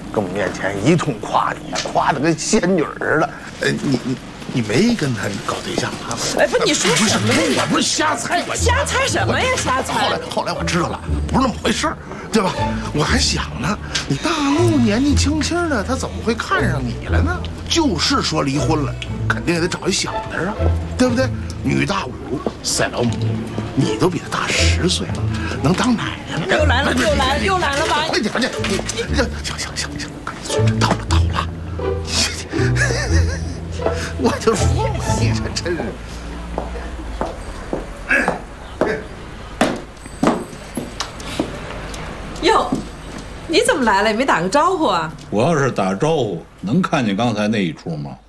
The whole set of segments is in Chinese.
跟我面前一通夸你，夸得跟仙女似的。你没跟他搞对象啊？ 哎，不，你说什么呢？ 我不是瞎猜， 瞎猜什么呀？瞎猜。 后来我知道了，不是那么回事儿，对吧？我还想呢，你大陆年纪轻轻的，他怎么会看上你了呢？就是说离婚了，肯定也得找一小的啊，对不对？女大5，赛老母，你都比他大10岁了，能当奶奶了。 又来了吧？ 快点，行，到了。我就说嘛，你这真是。 哟，你怎么来了？也没打个招呼啊？ 我要是打招呼，能看见刚才那一出吗？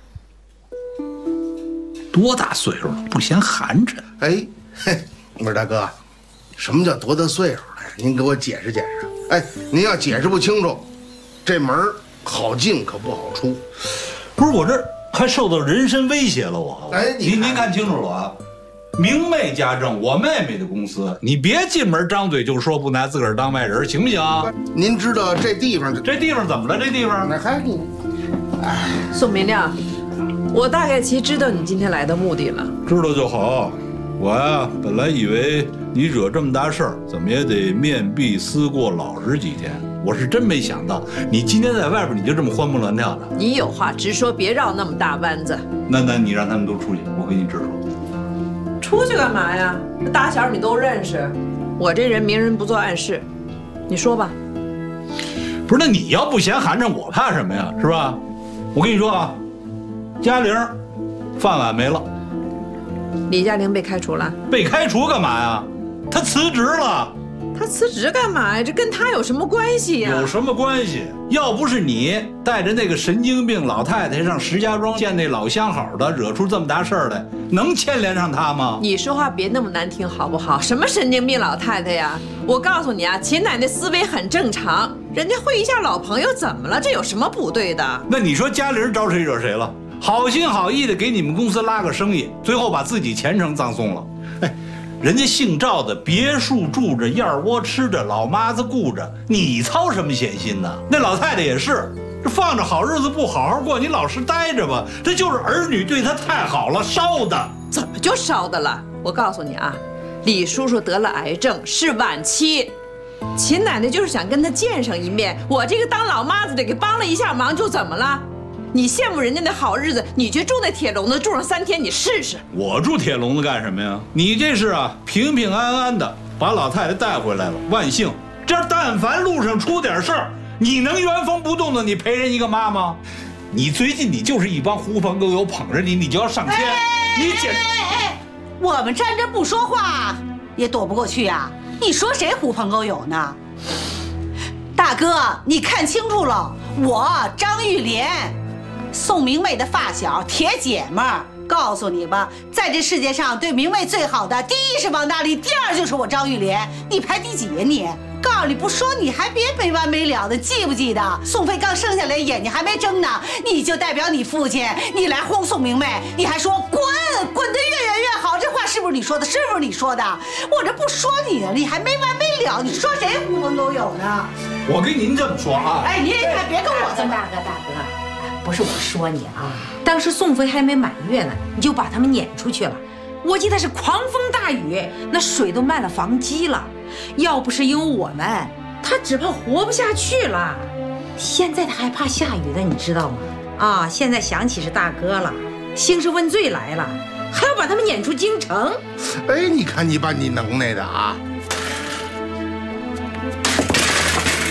多大岁数了，不嫌寒碜？ 哎，我说大哥，什么叫多大岁数了？您给我解释解释。哎，您要解释不清楚，这门好进可不好出。 不是我这还受到人身威胁了我。 哎，您看清楚了啊！明媚家政，我妹妹的公司，你别进门张嘴就说不拿自个儿当外人，行不行？ 您知道这地方怎么了？这地方那还你， 哎，宋明亮，我大概其知道你今天来的目的了。 知道就好。我呀，本来以为你惹这么大事儿，怎么也得面壁思过，老实几天。我是真没想到，你今天在外边你就这么欢蹦乱跳的。 你有话直说，别绕那么大弯子。 那你让他们都出去，我给你支招。 出去干嘛呀？大小你都认识，我这人明人不做暗事。你说吧。 不是，那你要不嫌寒碜，我怕什么呀？是吧？我跟你说啊，嘉玲饭碗没了。 李嘉玲被开除了？ 被开除干嘛呀？她辞职了。 他辞职干嘛呀？这跟他有什么关系呀？ 有什么关系？要不是你带着那个神经病老太太上石家庄见那老相好的，惹出这么大事儿来，能牵连上他吗？ 你说话别那么难听好不好？什么神经病老太太呀？我告诉你啊，秦奶奶思维很正常，人家会一下老朋友怎么了？这有什么不对的？ 那你说嘉玲招谁惹谁了？好心好意的给你们公司拉个生意，最后把自己前程葬送了。哎。人家姓赵的别墅住着，燕窝吃着，老妈子顾着，你操什么闲心呢？那老太太也是，这放着好日子不好好过，你老实待着吧。这就是儿女对她太好了，烧的。 怎么就烧的了？我告诉你啊，李叔叔得了癌症，是晚期。秦奶奶就是想跟他见上一面，我这个当老妈子的给帮了一下忙，就怎么了？你羡慕人家那好日子，你去住那铁笼子住上3天，你试试。 我住铁笼子干什么呀？你这是啊，平平安安的把老太太带回来了，万幸。这但凡路上出点事儿，你能原封不动的你陪人一个妈吗？你最近你就是一帮狐朋狗友捧着你，你就要上天。你简…… 我们站着不说话也躲不过去呀。你说谁狐朋狗友呢？大哥，你看清楚了，我张玉莲。宋明媚的发小，铁姐们儿，告诉你吧，在这世界上对明媚最好的，第一是王大力，第二就是我张玉莲。你排第几呀你？告诉你不说你还别没完没了的，记不记得？宋飞刚生下来眼睛还没睁呢，你就代表你父亲，你来轰宋明媚，你还说滚得越远越好，这话是不是你说的？是不是你说的？我这不说你呢，你还没完没了，你说谁狐朋狗友呢？ 我跟您这么说啊， 哎，您还别跟我这么大哥。不是我说你啊，当时宋飞还没满月呢，你就把他们撵出去了。我记得是狂风大雨，那水都漫了房基了。要不是因为我们，他只怕活不下去了。现在他还怕下雨的，你知道吗？啊，现在想起是大哥了，兴师问罪来了，还要把他们撵出京城。 哎，你看你把你能耐的啊！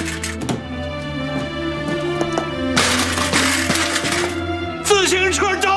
自行车